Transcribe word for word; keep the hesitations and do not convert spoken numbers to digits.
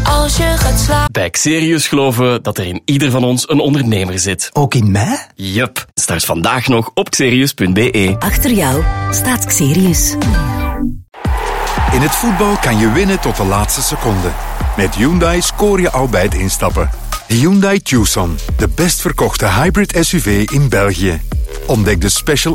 als je gaat slapen. Bij Xerius geloven we dat er in ieder van ons een ondernemer zit. Ook in mij? Yup. Start vandaag nog op xerius punt be. Achter jou staat Xerius. In het voetbal kan je winnen tot de laatste seconde. Met Hyundai scoor je al bij het instappen. Hyundai Tucson, de best verkochte hybrid S U V in België. Ontdek de special